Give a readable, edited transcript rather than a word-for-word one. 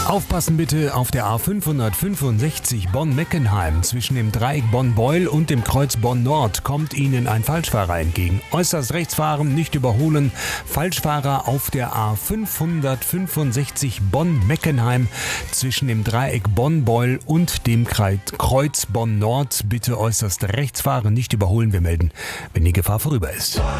Aufpassen bitte auf der A565 Bonn-Meckenheim. Zwischen dem Dreieck Bonn-Beul und dem Kreuz Bonn-Nord kommt Ihnen ein Falschfahrer entgegen. Äußerst rechts fahren, nicht überholen. Falschfahrer auf der A565 Bonn-Meckenheim. Zwischen dem Dreieck Bonn-Beul und dem Kreuz Bonn-Nord bitte äußerst rechts fahren, nicht überholen. Wir melden, wenn die Gefahr vorüber ist.